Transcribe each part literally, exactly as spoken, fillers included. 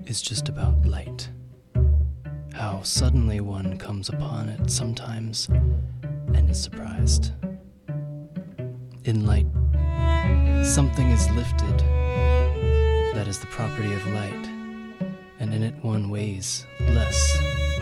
is just about light. How suddenly one comes upon it sometimes and is surprised. In light, something is lifted that is the property of light, and in it one weighs less.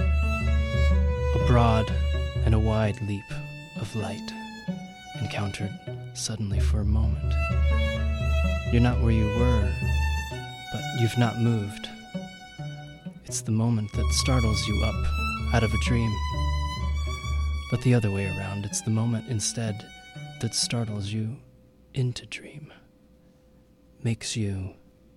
A broad and a wide leap of light encountered suddenly for a moment. You're not where you were, but you've not moved. It's the moment that startles you up out of a dream. But the other way around, it's the moment instead that startles you into dream. Makes you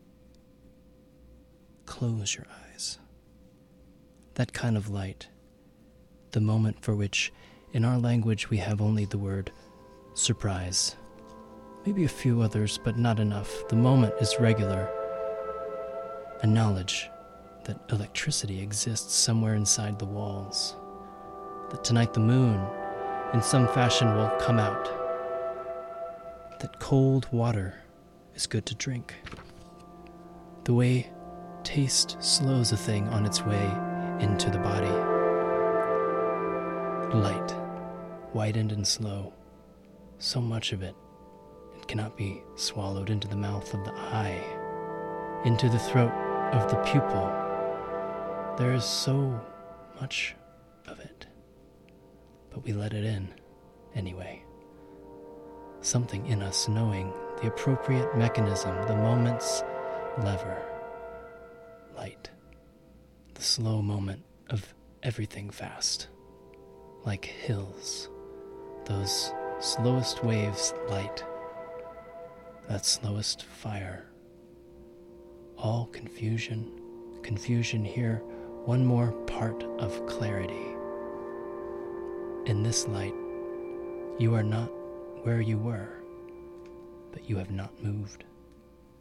close your eyes. That kind of light, the moment for which in our language we have only the word surprise. Maybe a few others, but not enough. The moment is regular. A knowledge that electricity exists somewhere inside the walls. That tonight the moon, in some fashion, will come out. That cold water is good to drink. The way taste slows a thing on its way into the body. Light, widened and slow. So much of it, it cannot be swallowed into the mouth of the eye, into the throat of the pupil. There is so much of it, but we let it in anyway. Something in us knowing the appropriate mechanism, the moment's lever. Light, the slow moment of everything fast. Like hills, those slowest waves light, that slowest fire. All confusion, confusion here, one more part of clarity. In this light, you are not where you were, but you have not moved.